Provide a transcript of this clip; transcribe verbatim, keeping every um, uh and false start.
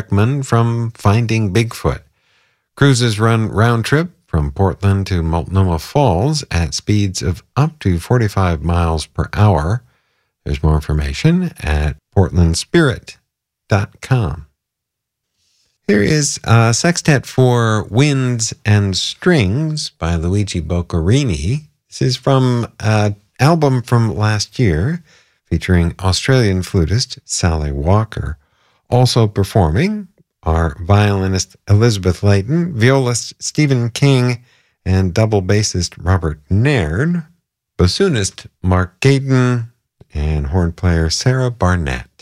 Breckman from Finding Bigfoot. Cruises run round trip from Portland to Multnomah Falls at speeds of up to forty-five miles per hour. There's more information at portland spirit dot com. Here is a sextet for winds and strings by Luigi Boccherini. This is from an album from last year featuring Australian flutist Sally Walker. Also performing are violinist Elizabeth Layton, violist Stephen King, and double bassist Robert Nairn, bassoonist Mark Gayden, and horn player Sarah Barnett.